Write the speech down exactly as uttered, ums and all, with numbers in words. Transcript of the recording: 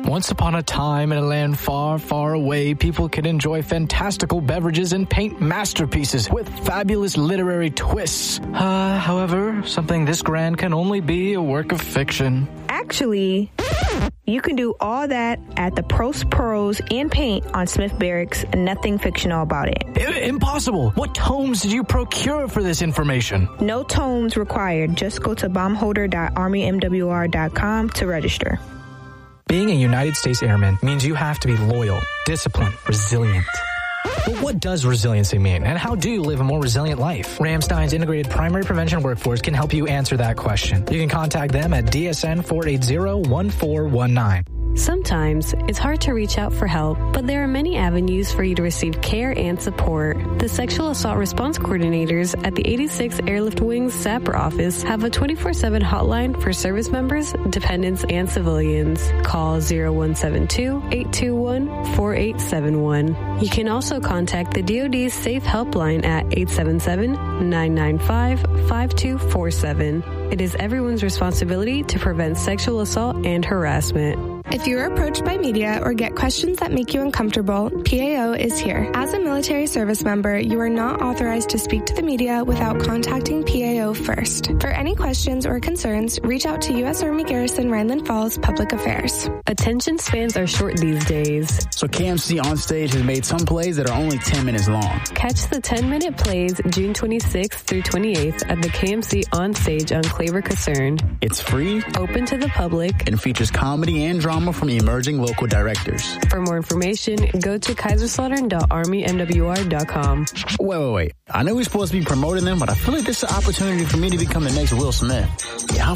Once upon a time in a land far, far away, people could enjoy fantastical beverages and paint masterpieces with fabulous literary twists. Uh, however, something this grand can only be a work of fiction. Actually, you can do all that at the Pros Pros and Paint on Smith Barracks, and nothing fictional about it. I- impossible! What tomes did you procure for this information? No tomes required. Just go to bombholder dot army m w r dot com to register. Being a United States Airman means you have to be loyal, disciplined, resilient. But what does resiliency mean, and how do you live a more resilient life? Ramstein's Integrated Primary Prevention Workforce can help you answer that question. You can contact them at D S N four eight zero, one four one nine. Sometimes it's hard to reach out for help, but there are many avenues for you to receive care and support. The Sexual Assault Response Coordinators at the eighty-six Airlift Wings Sapper office have a twenty-four seven hotline for service members, dependents, and civilians. Call zero one seven two, eight two one, four eight seven one. You can also contact the D O D's Safe Helpline at eight seven seven, nine nine five, five two four seven. It is everyone's responsibility to prevent sexual assault and harassment. If you're approached by media or get questions that make you uncomfortable, P A O is here. As a military service member, you are not authorized to speak to the media without contacting P A O first. For any questions or concerns, reach out to U S Army Garrison Rhineland Falls Public Affairs. Attention spans are short these days. So K M C On Stage has made some plays that are only ten minutes long. Catch the ten-minute plays June twenty-sixth through twenty-eighth at the K M C On Stage on Claver Caserne. It's free, open to the public, and features comedy and drama from emerging local directors. For more information, go to kaiserslautern dot army m w r dot com. Wait, wait, wait. I know we're supposed to be promoting them, but I feel like this is an opportunity for me to become the next Will Smith. Yeah, I'll